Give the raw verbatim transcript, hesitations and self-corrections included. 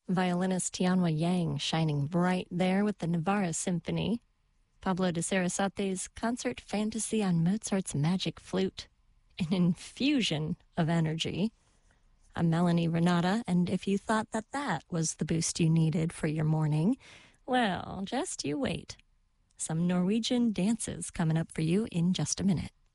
Violinist Tianhua Yang shining bright there with the Navarra Symphony. Pablo de Sarasate's concert fantasy on Mozart's magic flute. An infusion of energy. I'm Melanie Renata, and if you thought that that was the boost you needed for your morning, well, just you wait. Some Norwegian dances coming up for you in just a minute.